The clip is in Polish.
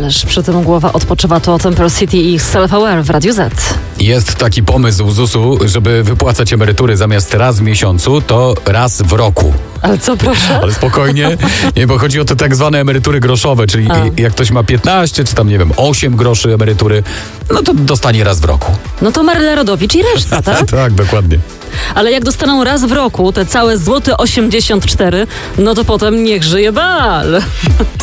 ależ przy tym głowa odpoczywa. To Temper City i Self-Aware w Radiu Z. Jest taki pomysł ZUS-u, żeby wypłacać emerytury zamiast raz w miesiącu, to raz w roku. Ale co, proszę? Ale spokojnie, nie, bo chodzi o te tak zwane emerytury groszowe, czyli jak ktoś ma 15, czy tam, nie wiem, 8 groszy emerytury, no to dostanie raz w roku. No to Maryla Rodowicz i reszta, tak? Tak, dokładnie. Ale jak dostaną raz w roku te całe złote 84, no to potem niech żyje bal.